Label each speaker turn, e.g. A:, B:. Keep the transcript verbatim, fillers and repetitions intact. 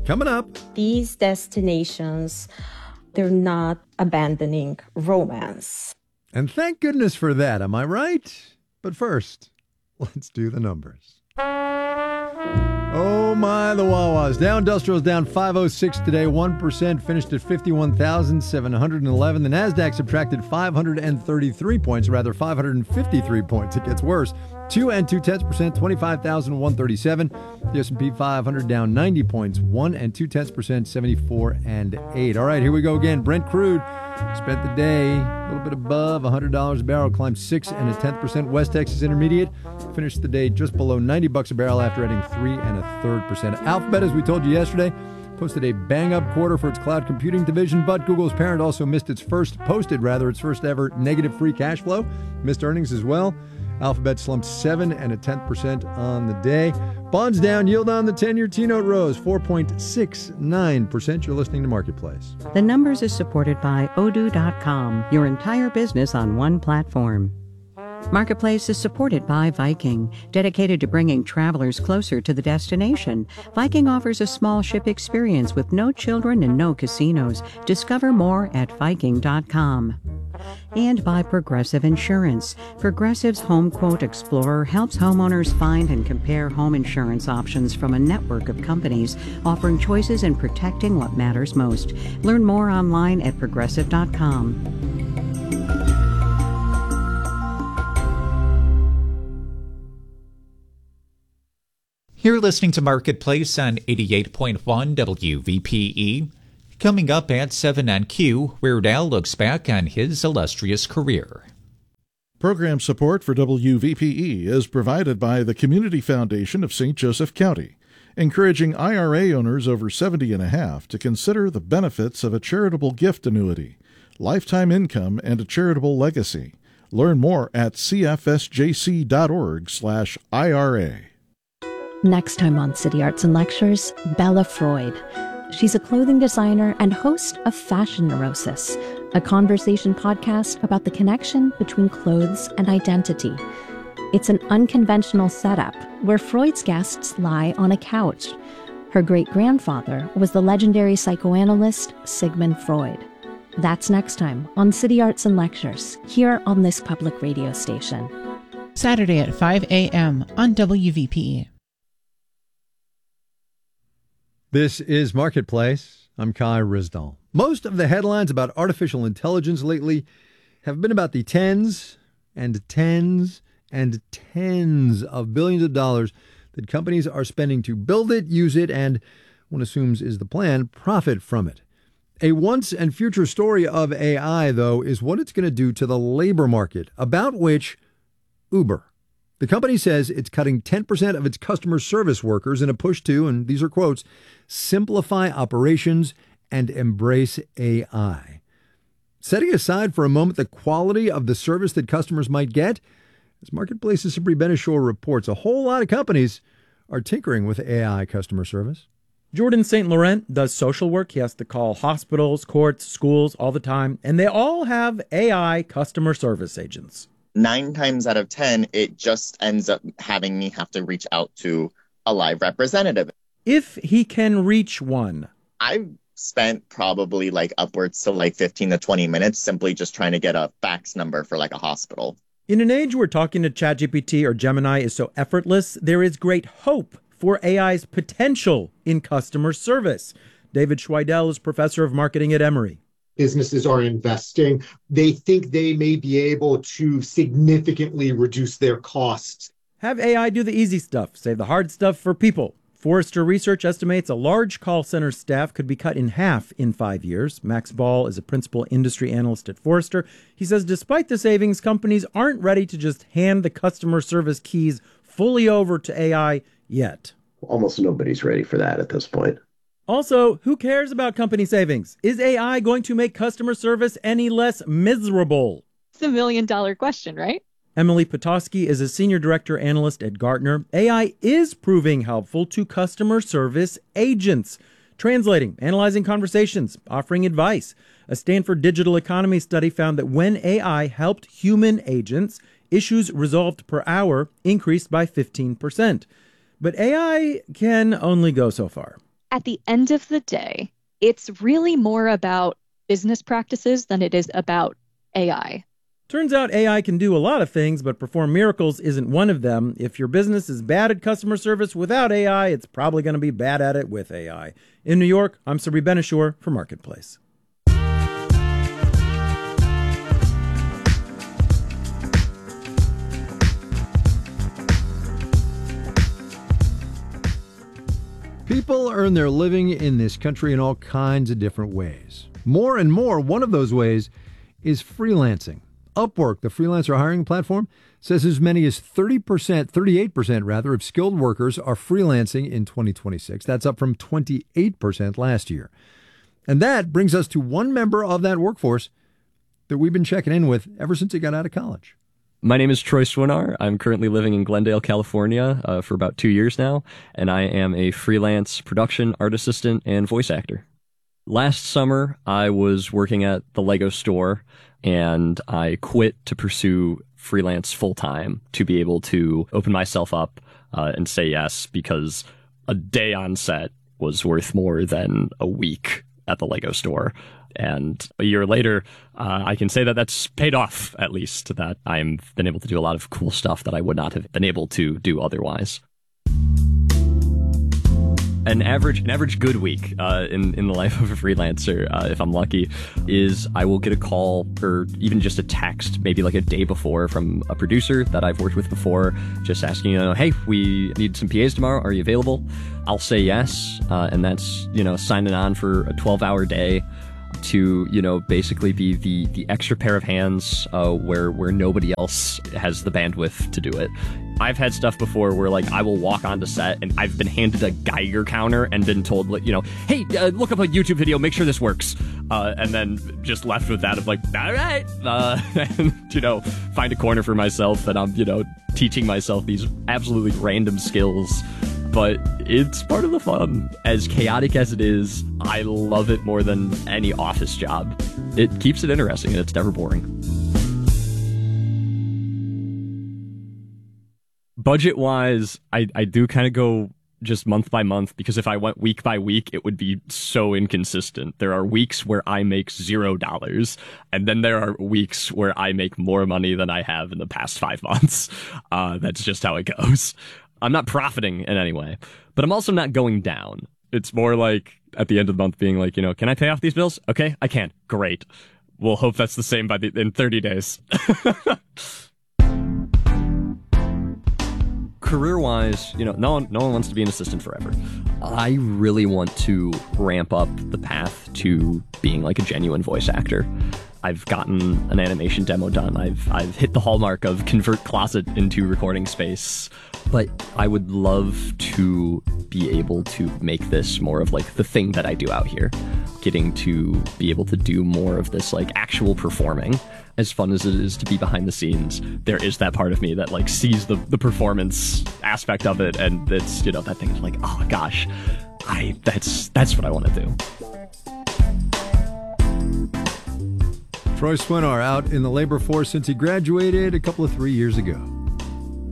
A: Coming up.
B: These destinations, they're not abandoning romance.
A: And thank goodness for that, am I right? But first, let's do the numbers. Oh my, the Wawas. Dow Industrial's down five oh six today, one percent, finished at fifty-one thousand seven hundred eleven. The Nasdaq subtracted five hundred thirty-three points, rather five hundred fifty-three points. It gets worse. Two and two tenths percent, twenty-five thousand one hundred thirty-seven. The S and P five hundred down ninety points, one and two tenths percent, seventy-four and eight. All right, here we go again. Brent crude spent the day a little bit above one hundred dollars a barrel, climbed six and a tenth percent. West Texas Intermediate finished the day just below ninety bucks a barrel after adding three and a third percent. Alphabet, as we told you yesterday, posted a bang-up quarter for its cloud computing division, but Google's parent also missed its first, posted rather, its first ever negative free cash flow, missed earnings as well. Alphabet slumped seven and a tenth percent on the day. Bonds down, yield on the ten-year T-note rose four point six nine percent. You're listening to Marketplace.
C: The Numbers is supported by Odoo dot com, your entire business on one platform. Marketplace is supported by Viking, dedicated to bringing travelers closer to the destination. Viking offers a small ship experience with no children and no casinos. Discover more at Viking dot com. And by Progressive Insurance. Progressive's Home Quote Explorer helps homeowners find and compare home insurance options from a network of companies, offering choices and protecting what matters most. Learn more online at Progressive dot com.
D: You're listening to Marketplace on eighty-eight point one W V P E. Coming up at seven on Q, Weird Al looks back on his illustrious career.
E: Program support for W V P E is provided by the Community Foundation of Saint Joseph County, encouraging I R A owners over seventy and a half to consider the benefits of a charitable gift annuity, lifetime income, and a charitable legacy. Learn more at c f s j c dot org slash I R A.
F: Next time on City Arts and Lectures, Bella Freud. She's a clothing designer and host of Fashion Neurosis, a conversation podcast about the connection between clothes and identity. It's an unconventional setup where Freud's guests lie on a couch. Her great-grandfather was the legendary psychoanalyst Sigmund Freud. That's next time on City Arts and Lectures, here on this public radio station.
G: Saturday at five a.m. on W V P E.
A: This is Marketplace. I'm Kai Rizdal. Most of the headlines about artificial intelligence lately have been about the tens and tens and tens of billions of dollars that companies are spending to build it, use it, and, one assumes is the plan, profit from it. A once and future story of A I, though, is what it's going to do to the labor market, about which Uber. The company says it's cutting ten percent of its customer service workers in a push to, and these are quotes, simplify operations and embrace A I. Setting aside for a moment the quality of the service that customers might get, as Marketplace's Sabri Benishore reports, a whole lot of companies are tinkering with A I customer service.
H: Jordan Saint Laurent does social work. He has to call hospitals, courts, schools all the time, and they all have A I customer service agents.
I: Nine times out of ten, it just ends up having me have to reach out to a live representative.
H: If he can reach one.
I: I've spent probably like upwards to like fifteen to twenty minutes simply just trying to get a fax number for like a hospital.
H: In an age where talking to ChatGPT or Gemini is so effortless, there is great hope for A I's potential in customer service. David Schweidel is professor of marketing at Emory.
J: Businesses are investing. They think they may be able to significantly reduce their costs.
H: Have A I do the easy stuff, save the hard stuff for people. Forrester Research estimates a large call center staff could be cut in half in five years. Max Ball is a principal industry analyst at Forrester. He says despite the savings, companies aren't ready to just hand the customer service keys fully over to A I yet.
K: Almost nobody's ready for that at this point.
H: Also, who cares about company savings? Is A I going to make customer service any less miserable?
L: It's a million dollar question, right?
H: Emily Petoskey is a senior director analyst at Gartner. A I is proving helpful to customer service agents, translating, analyzing conversations, offering advice. A Stanford digital economy study found that when A I helped human agents, issues resolved per hour increased by fifteen percent. But A I can only go so far.
L: at the end of the day, it's really more about business practices than it is about A I.
H: Turns out A I can do a lot of things, but perform miracles isn't one of them. If your business is bad at customer service without A I, it's probably going to be bad at it with A I. In New York, I'm Sabri Ben-Achour for Marketplace.
A: People earn their living in this country in all kinds of different ways. More and more, one of those ways is freelancing. Upwork, the freelancer hiring platform, says as many as thirty percent, thirty-eight percent rather, of skilled workers are freelancing in twenty twenty-six. That's up from twenty-eight percent last year. And that brings us to one member of that workforce that we've been checking in with ever since he got out of college.
M: My name is Troy Swinar. I'm currently living in Glendale, California uh, for about two years now, and I am a freelance production, art assistant, and voice actor. Last summer, I was working at the Lego store, and I quit to pursue freelance full-time to be able to open myself up uh, and say yes, because a day on set was worth more than a week at the Lego store. And a year later, uh, I can say that that's paid off, at least, that I've been able to do a lot of cool stuff that I would not have been able to do otherwise. An average, an average good week uh, in, in the life of a freelancer, uh, if I'm lucky, is I will get a call or even just a text, maybe like a day before, from a producer that I've worked with before, just asking, you know, hey, we need some P As tomorrow. Are you available? I'll say yes. Uh, and that's, you know, signing on for a twelve-hour day to, you know, basically be the, the extra pair of hands uh, where where nobody else has the bandwidth to do it. I've had stuff before where, like, I will walk onto set and I've been handed a Geiger counter and been told, like, you know, hey, uh, look up a YouTube video, make sure this works. Uh, and then just left with that of like, all right. Uh, and, you know, find a corner for myself and I'm, you know, teaching myself these absolutely random skills. But it's part of the fun. As chaotic as it is, I love it more than any office job. It keeps it interesting and it's never boring. Budget-wise, I, I do kind of go just month by month, because if I went week by week, it would be so inconsistent. There are weeks where I make zero dollars, and then there are weeks where I make more money than I have in the past five months. Uh, that's just how it goes. I'm not profiting in any way, but I'm also not going down. It's more like at the end of the month being like, you know, can I pay off these bills? Okay, I can. Great. We'll hope that's the same by the, in thirty days. Career-wise, you know, no one, no one wants to be an assistant forever. I really want to ramp up the path to being like a genuine voice actor. I've gotten an animation demo done. I've I've hit the hallmark of convert closet into recording space. But I would love to be able to make this more of like the thing that I do out here. Getting to be able to do more of this like actual performing. As fun as it is to be behind the scenes, there is that part of me that like sees the, the performance aspect of it, and it's, you know, that thing of like, oh gosh, I that's that's what I want to do.
A: Troy Swinar out in the labor force since he graduated a couple of three years ago.